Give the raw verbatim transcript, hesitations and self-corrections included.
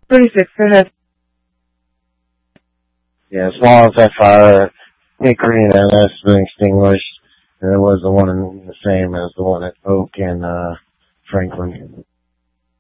thirty-six, go ahead. Yeah, as long as that fire, Hickory and N S, has been extinguished, and it was the one in, the same as the one at Oak and uh, Franklin.